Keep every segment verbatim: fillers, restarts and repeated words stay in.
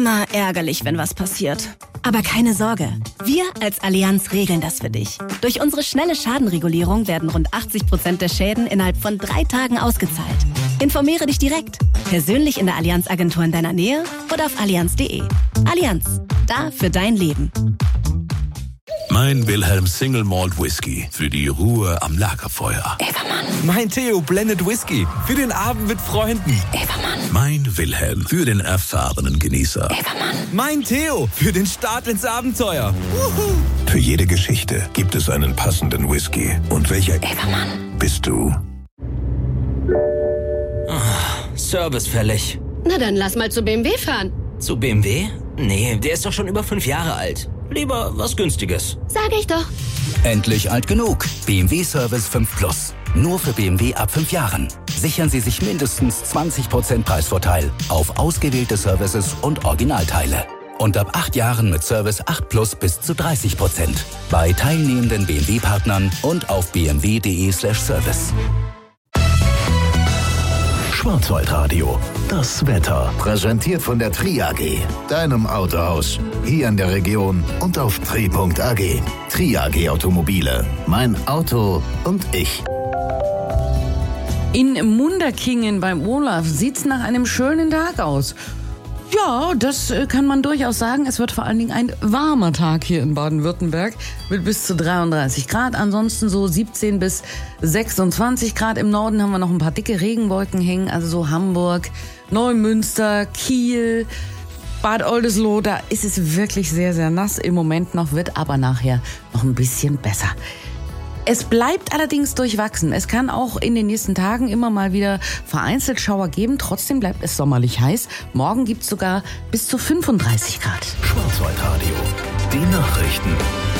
immer ärgerlich, wenn was passiert. Aber keine Sorge, wir als Allianz regeln das für dich. Durch unsere schnelle Schadenregulierung werden rund achtzig Prozent der Schäden innerhalb von drei Tagen ausgezahlt. Informiere dich direkt, persönlich in der Allianz-Agentur in deiner Nähe oder auf allianz punkt de. Allianz, da für dein Leben. Mein Wilhelm Single Malt Whisky für die Ruhe am Lagerfeuer. Evermann. Mein Theo Blended Whisky für den Abend mit Freunden. Evermann. Mein Wilhelm für den erfahrenen Genießer. Evermann. Mein Theo für den Start ins Abenteuer. Wuhu. Für jede Geschichte gibt es einen passenden Whisky. Und welcher Evermann bist du? Oh, Service fällig. Na dann lass mal zu B M W fahren. Zu B M W? Nee, der ist doch schon über fünf Jahre alt. Lieber was Günstiges. Sag ich doch. Endlich alt genug. B M W Service fünf Plus. Nur für B M W ab fünf Jahren. Sichern Sie sich mindestens zwanzig Prozent Preisvorteil auf ausgewählte Services und Originalteile. Und ab acht Jahren mit Service acht Plus bis zu dreißig Prozent. Bei teilnehmenden B M W-Partnern und auf b m w punkt de slash service. Schwarzwaldradio. Das Wetter. Präsentiert von der Tri A G, deinem Autohaus. Hier in der Region und auf tri punkt a g. Tri A G Automobile. Mein Auto und ich. In Munderkingen beim Olaf sieht's nach einem schönen Tag aus. Ja, das kann man durchaus sagen. Es wird vor allen Dingen ein warmer Tag hier in Baden-Württemberg mit bis zu dreiunddreißig Grad. Ansonsten so siebzehn bis sechsundzwanzig Grad. Im Norden haben wir noch ein paar dicke Regenwolken hängen. Also so Hamburg, Neumünster, Kiel, Bad Oldesloe. Da ist es wirklich sehr, sehr nass im Moment noch, wird aber nachher noch ein bisschen besser. Es bleibt allerdings durchwachsen. Es kann auch in den nächsten Tagen immer mal wieder vereinzelt Schauer geben. Trotzdem bleibt es sommerlich heiß. Morgen gibt es sogar bis zu fünfunddreißig Grad. Schwarzwaldradio. Die Nachrichten.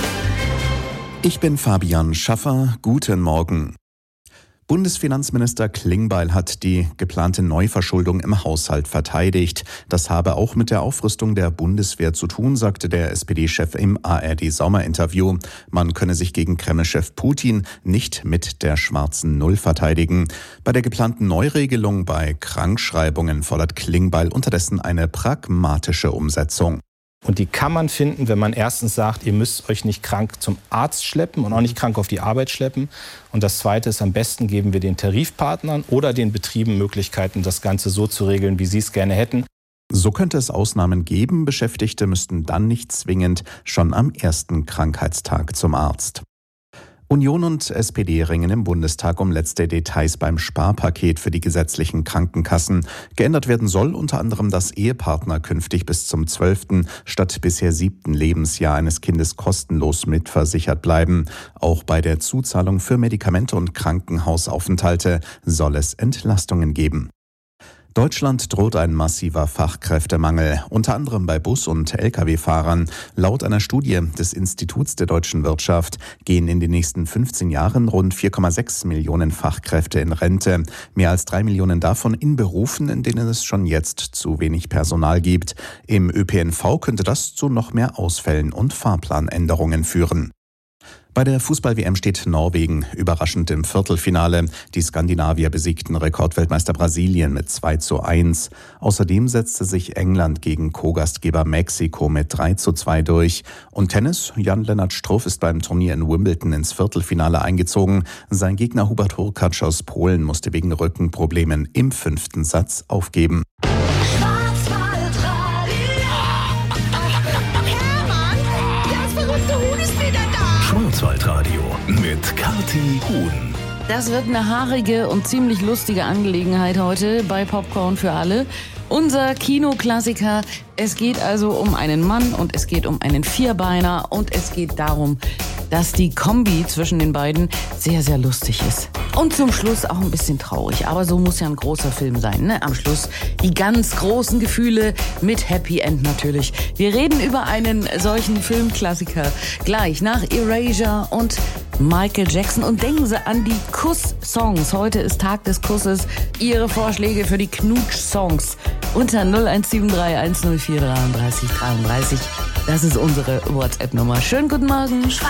Ich bin Fabian Schaffer. Guten Morgen. Bundesfinanzminister Klingbeil hat die geplante Neuverschuldung im Haushalt verteidigt. Das habe auch mit der Aufrüstung der Bundeswehr zu tun, sagte der S P D-Chef im A R D-Sommerinterview. Man könne sich gegen Kreml-Chef Putin nicht mit der schwarzen Null verteidigen. Bei der geplanten Neuregelung bei Krankschreibungen fordert Klingbeil unterdessen eine pragmatische Umsetzung. Und die kann man finden, wenn man erstens sagt, ihr müsst euch nicht krank zum Arzt schleppen und auch nicht krank auf die Arbeit schleppen. Und das Zweite ist, am besten geben wir den Tarifpartnern oder den Betrieben Möglichkeiten, das Ganze so zu regeln, wie sie es gerne hätten. So könnte es Ausnahmen geben. Beschäftigte müssten dann nicht zwingend schon am ersten Krankheitstag zum Arzt. Union und S P D ringen im Bundestag um letzte Details beim Sparpaket für die gesetzlichen Krankenkassen. Geändert werden soll unter anderem, dass Ehepartner künftig bis zum zwölften statt bisher siebten Lebensjahr eines Kindes kostenlos mitversichert bleiben. Auch bei der Zuzahlung für Medikamente und Krankenhausaufenthalte soll es Entlastungen geben. Deutschland droht ein massiver Fachkräftemangel, unter anderem bei Bus- und L K W-Fahrern. Laut einer Studie des Instituts der deutschen Wirtschaft gehen in den nächsten fünfzehn Jahren rund vier Komma sechs Millionen Fachkräfte in Rente. Mehr als drei Millionen davon in Berufen, in denen es schon jetzt zu wenig Personal gibt. Im Ö P N V könnte das zu noch mehr Ausfällen und Fahrplanänderungen führen. Bei der Fußball-W M steht Norwegen überraschend im Viertelfinale. Die Skandinavier besiegten Rekordweltmeister Brasilien mit zwei zu eins. Außerdem setzte sich England gegen Co-Gastgeber Mexiko mit drei zu zwei durch. Und Tennis, Jan-Lennart Struff ist beim Turnier in Wimbledon ins Viertelfinale eingezogen. Sein Gegner Hubert Hurkacz aus Polen musste wegen Rückenproblemen im fünften Satz aufgeben. Schwarzwaldradio mit Kathi Huhn. Das wird eine haarige und ziemlich lustige Angelegenheit heute bei Popcorn für alle. Unser Kinoklassiker. Es geht also um einen Mann und es geht um einen Vierbeiner und es geht darum, dass die Kombi zwischen den beiden sehr, sehr lustig ist. Und zum Schluss auch ein bisschen traurig. Aber so muss ja ein großer Film sein, ne? Am Schluss die ganz großen Gefühle mit Happy End natürlich. Wir reden über einen solchen Filmklassiker gleich nach Erasure und Michael Jackson. Und denken Sie an die Kuss-Songs. Heute ist Tag des Kusses. Ihre Vorschläge für die Knutsch-Songs unter null eins sieben drei eins null vier drei drei drei drei. Das ist unsere WhatsApp-Nummer. Schönen guten Morgen.